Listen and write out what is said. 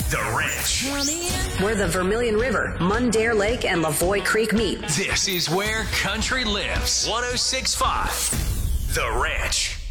The Ranch. Where the Vermilion River, Mundare Lake, and Lavoie Creek meet. This is where country lives. 106.5 The Ranch.